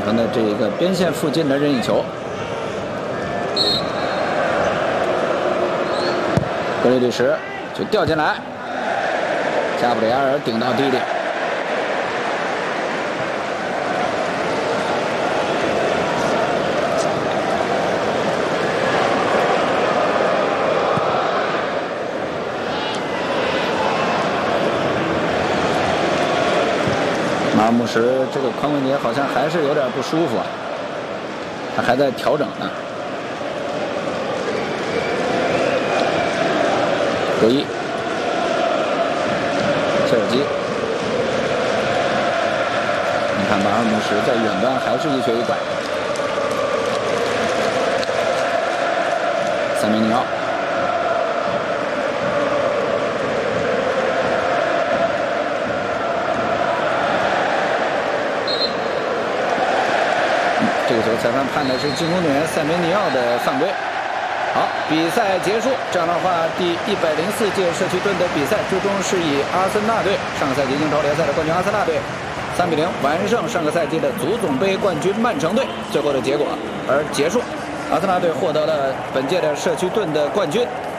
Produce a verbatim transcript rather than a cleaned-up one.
成的这个边线附近的任意球。格里利什就掉进来，加布里埃尔顶到地里。 马尔穆什这个髋关节好像还是有点不舒服啊，他还在调整呢。格伊，切尔基，你看马尔穆什在远端还是一瘸一拐。塞梅尼奥。 这个球裁判判的是进攻队员塞梅尼奥的犯规。好，比赛结束。这样的话，第一百零四届社区盾的比赛最终是以阿森纳队上个赛季英超联赛的冠军阿森纳队三比零完胜上个赛季的足总杯冠军曼城队。最后的结果而结束，阿森纳队获得了本届的社区盾的冠军。